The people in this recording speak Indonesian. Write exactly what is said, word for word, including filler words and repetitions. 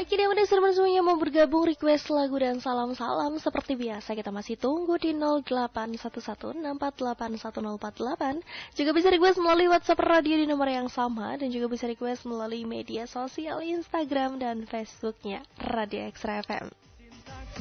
Oke deh, udah serba semuanya mau bergabung, request lagu dan salam-salam. Seperti biasa kita masih tunggu di nol delapan satu satu enam empat delapan satu nol empat delapan. Juga bisa request melalui WhatsApp radio di nomor yang sama. Dan juga bisa request melalui media sosial Instagram dan Facebooknya Radio Extra F M.